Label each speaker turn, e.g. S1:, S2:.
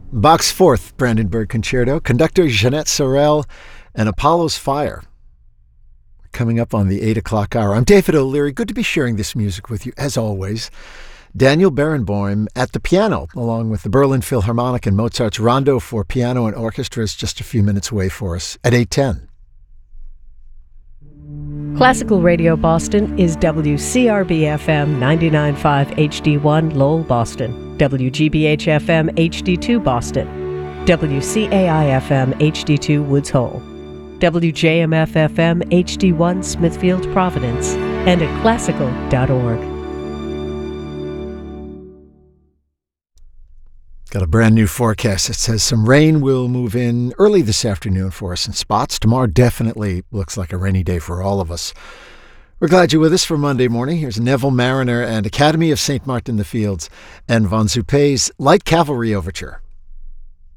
S1: Bach's Fourth Brandenburg Concerto, conductor Jeanette Sorel, and Apollo's Fire. Coming up on the 8 o'clock hour. I'm David O'Leary. Good to be sharing this music with you, as always. Daniel Barenboim at the piano, along with the Berlin Philharmonic and Mozart's Rondo for Piano and Orchestra, is just a few minutes away for us at 8:10.
S2: Classical Radio Boston is WCRB-FM 99.5 HD1 Lowell, Boston, WGBH-FM HD2 Boston, WCAI-FM HD2 Woods Hole, WJMF-FM HD1 Smithfield, Providence, and at classical.org.
S1: Got a brand new forecast that says some rain will move in early this afternoon for us in spots. Tomorrow definitely looks like a rainy day for all of us. We're glad you're with us for Monday morning. Here's Neville Mariner and Academy of St. Martin in the Fields and Von Suppé's Light Cavalry Overture.